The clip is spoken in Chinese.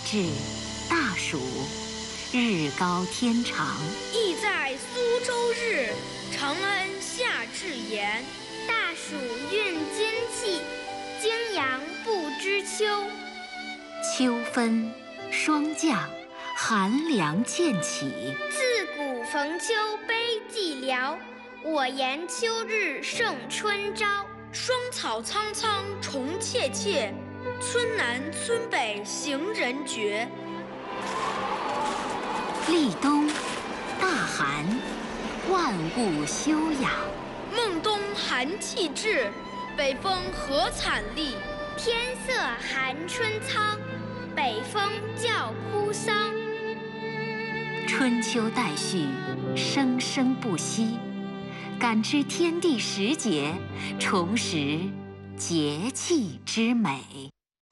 至，大暑，日高天长。 意在苏州日，长安夏至炎。 大暑运金气，泾阳不知秋。 秋分，霜降，寒凉渐起。 自古逢秋悲寂寥，我言秋日胜春朝。 霜草苍苍虫切切，村南村北行人绝。 立冬，大寒，万物休养。 孟冬寒气至，北风何惨厉。 天色寒春苍，北风叫哭丧。 春秋代序，生生不息。感知天地时节，重拾节气之美。